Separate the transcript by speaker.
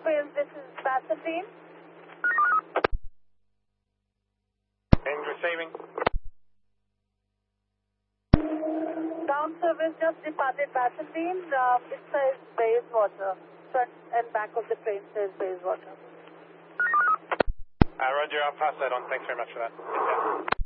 Speaker 1: Wales, this is Pasadena.
Speaker 2: And receiving.
Speaker 1: Ground service just departed Pasadena. It says Bayswater. Front and back of the train says Bayswater.
Speaker 2: Roger, I'll pass that on. Thanks very much for that.